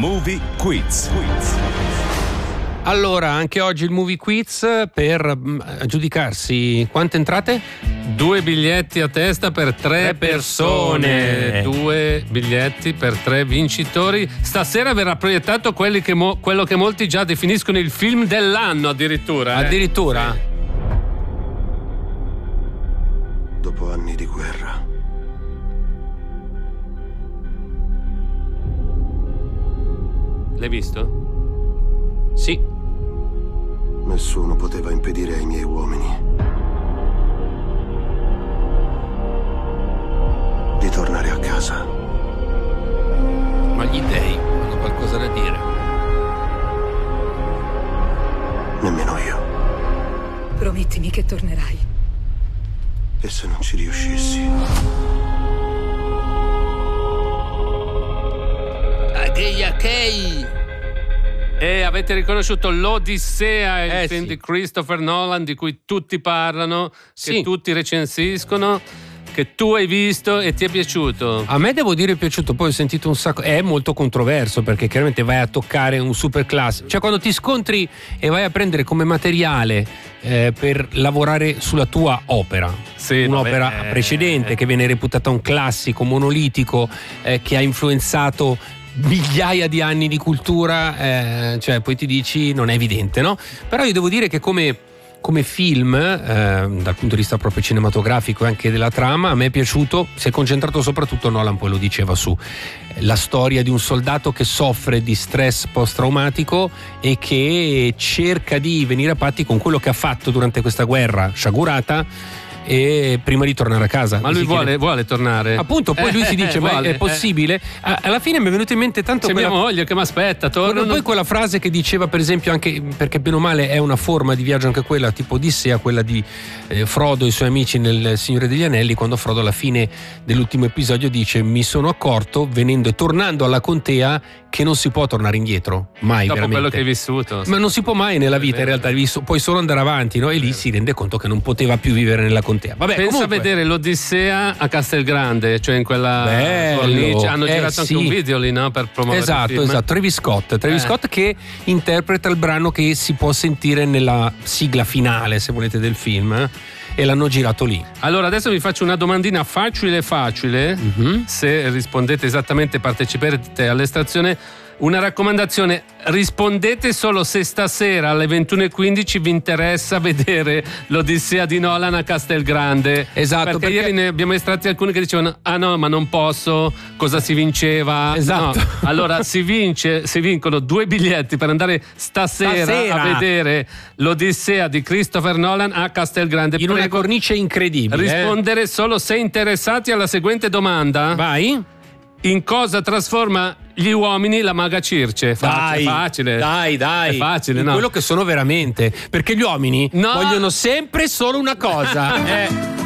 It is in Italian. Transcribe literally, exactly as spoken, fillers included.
Movie Quiz. Allora, anche oggi il Movie Quiz per mh, giudicarsi quante entrate? Due biglietti a testa per tre, Tre persone. persone. Due biglietti per tre vincitori. Stasera verrà proiettato quelli che mo- quello che molti già definiscono il film dell'anno addirittura. eh. Addirittura? Dopo anni di guerra, L'hai visto? Sì. nessuno poteva impedire ai miei uomini di tornare a casa. Ma gli dei hanno qualcosa da dire. Nemmeno io. Promettimi che tornerai. E se non ci riuscissi? E avete riconosciuto l'Odissea, il Eh, film sì. di Christopher Nolan di cui tutti parlano, Sì. che tutti recensiscono, che tu hai visto e ti è piaciuto. A me devo dire è piaciuto, poi ho sentito un sacco, è molto controverso perché chiaramente vai a toccare un super classico, cioè quando ti scontri e vai a prendere come materiale eh, per lavorare sulla tua opera, Sì, un'opera vabbè, eh. precedente che viene reputata un classico monolitico eh, che ha influenzato migliaia di anni di cultura, eh, cioè poi ti dici non è evidente, no? Però io devo dire che come come film, eh, dal punto di vista proprio cinematografico e anche della trama, a me è piaciuto, si è concentrato soprattutto, Nolan poi lo diceva, su la storia di un soldato che soffre di stress post-traumatico e che cerca di venire a patti con quello che ha fatto durante questa guerra sciagurata e prima di tornare a casa. Ma lui Si vuole, chiede- vuole tornare. Appunto, poi lui si dice: ma Vuole, è possibile? A- Alla fine mi è venuto in mente tanto C'è quella- mia moglie che mi aspetta, torno. Quello- non- poi quella frase che diceva, per esempio, anche perché bene o male è una forma di viaggio anche quella, tipo Odissea, quella di eh, Frodo e i suoi amici nel Signore degli Anelli, quando Frodo alla fine dell'ultimo episodio dice: mi sono accorto venendo e tornando alla contea che non si può tornare indietro, mai Dopo veramente. quello che hai vissuto. Ma non si può mai nella vita, in realtà, devi so- puoi solo andare avanti, no? E lì si rende conto che non poteva più vivere nella contea. Vabbè, Pensa comunque, a vedere l'Odissea a Castelgrande, cioè in quella Bello. cornice. Hanno Eh, girato sì. anche un video lì, no? Per promuovere il Esatto, film. esatto. Travis Scott, Travis Eh. Scott che interpreta il brano che si può sentire nella sigla finale, se volete, del film. eh? E l'hanno girato lì. Allora adesso vi faccio una domandina facile facile. Mhm. Se rispondete esattamente, parteciperete all'estrazione. Una raccomandazione: rispondete solo se stasera alle ventuno e quindici vi interessa vedere l'Odissea di Nolan a Castelgrande. Esatto, perché, perché- ieri ne abbiamo estratti alcuni che dicevano: ah no, ma non posso, cosa si vinceva? Esatto. No. Allora si vince, si vincono due biglietti per andare stasera, Stasera. a vedere l'Odissea di Christopher Nolan a Castelgrande. In una Prego cornice incredibile. eh. rispondere solo se interessati alla seguente domanda: Vai. in cosa trasforma gli uomini la maga Circe? Facile, Dai, facile. dai, dai. È facile, In no? quello che sono veramente. Perché gli uomini No. vogliono sempre solo una cosa. eh.